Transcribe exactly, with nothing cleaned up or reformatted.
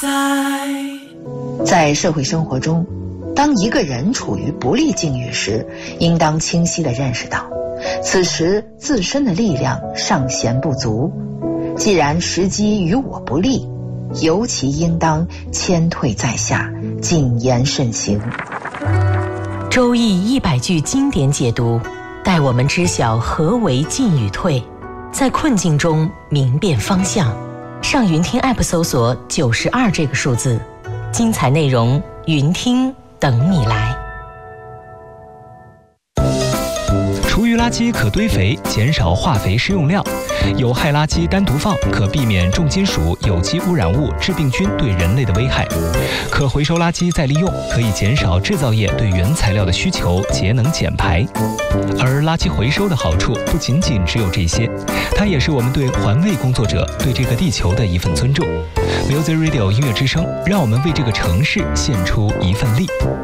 在社会生活中，当一个人处于不利境遇时，应当清晰地认识到，此时自身的力量尚显不足。既然时机与我不利，尤其应当谦退在下，谨言慎行。 周易一百句经典解读，带我们知晓何为进与退，在困境中明辨方向。上云听 App 搜索九十二这个数字，精彩内容云听等你来。 厨余垃圾可堆肥，减少化肥施用量；有害垃圾单独放，可避免重金属、有机污染物、致病菌对人类的危害。可回收垃圾再利用，可以减少制造业对原材料的需求，节能减排。而垃圾回收的好处不仅仅只有这些，它也是我们对环卫工作者、对这个地球的一份尊重。Music Radio 音乐之声，让我们为这个城市献出一份力。